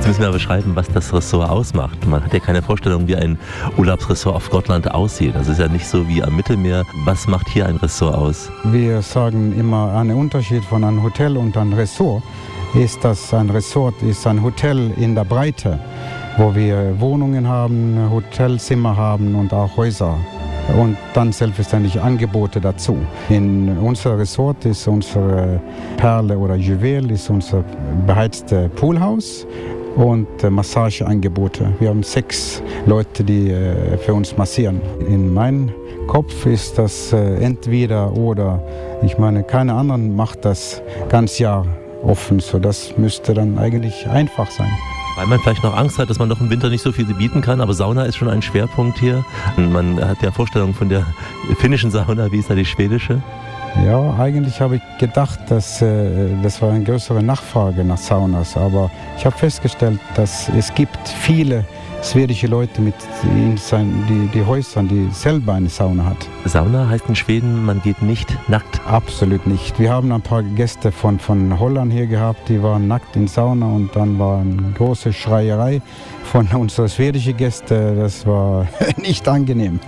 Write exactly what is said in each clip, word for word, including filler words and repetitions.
müssen wir aber beschreiben, was das Ressort ausmacht. Man hat ja keine Vorstellung, wie ein Urlaubsressort auf Gotland aussieht. Das ist ja nicht so wie am Mittelmeer. Was macht hier ein Ressort aus? Wir sagen immer, ein Unterschied von einem Hotel und einem Ressort ist, dass ein Ressort ist ein Hotel in der Breite, wo wir Wohnungen haben, Hotelzimmer haben und auch Häuser. Und dann selbstverständlich Angebote dazu. In unser Resort ist unsere Perle oder Juwel ist unser beheizte Poolhaus und Massageangebote. Wir haben sechs Leute, die für uns massieren. In meinem Kopf ist das entweder oder. Ich meine, keine anderen macht das ganz Jahr offen, so das müsste dann eigentlich einfach sein. Weil man vielleicht noch Angst hat, dass man noch im Winter nicht so viel bieten kann, aber Sauna ist schon ein Schwerpunkt hier. Und man hat ja Vorstellungen von der finnischen Sauna, wie ist da die schwedische? Ja, eigentlich habe ich gedacht, dass äh, das war eine größere Nachfrage nach Saunas, aber ich habe festgestellt, dass es gibt viele schwedische Leute mit in sein, die, die Häusern, die selber eine Sauna hat. Sauna heißt in Schweden, man geht nicht nackt? Absolut nicht. Wir haben ein paar Gäste von, von Holland hier gehabt, die waren nackt in Sauna und dann war eine große Schreierei von unseren schwedischen Gästen. Das war nicht angenehm.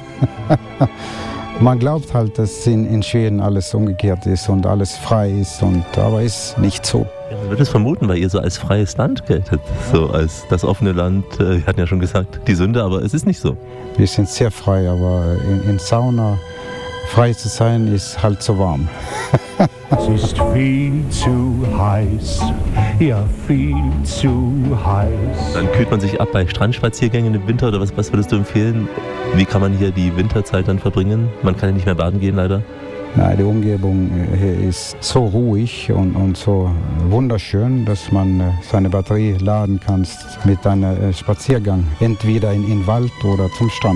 Man glaubt halt, dass in, in Schweden alles umgekehrt ist und alles frei ist, und, aber ist nicht so. Ja, man würde es vermuten, weil ihr so als freies Land geltet, so als das offene Land. Wir hatten ja schon gesagt, die Sünde, aber es ist nicht so. Wir sind sehr frei, aber in, in Sauna frei zu sein, ist halt so warm. Es ist viel zu heiß, ja viel zu heiß. Dann kühlt man sich ab bei Strandspaziergängen im Winter, oder was, was würdest du empfehlen? Wie kann man hier die Winterzeit dann verbringen? Man kann ja nicht mehr baden gehen, leider. Nein, die Umgebung hier ist so ruhig und, und so wunderschön, dass man seine Batterie laden kann mit einem Spaziergang, entweder in den Wald oder zum Strand.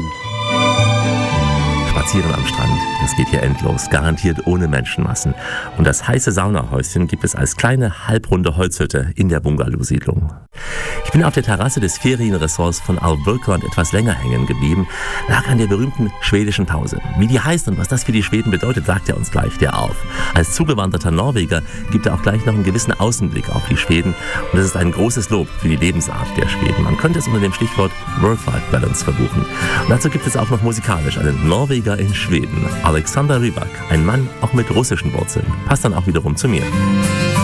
Spazieren am Strand, das geht hier endlos, garantiert ohne Menschenmassen. Und das heiße Saunahäuschen gibt es als kleine, halbrunde Holzhütte in der Bungalow-Siedlung. Ich bin auf der Terrasse des Ferienressorts von Alburquerque etwas länger hängen geblieben, lag an der berühmten schwedischen Pause. Wie die heißt und was das für die Schweden bedeutet, sagt er uns gleich, der Alf. Als zugewanderter Norweger gibt er auch gleich noch einen gewissen Außenblick auf die Schweden, und es ist ein großes Lob für die Lebensart der Schweden. Man könnte es unter dem Stichwort Work-Life-Balance verbuchen. Und dazu gibt es auch noch musikalisch einen Norweger in Schweden, Alexander Rybak, ein Mann auch mit russischen Wurzeln. Passt dann auch wiederum zu mir.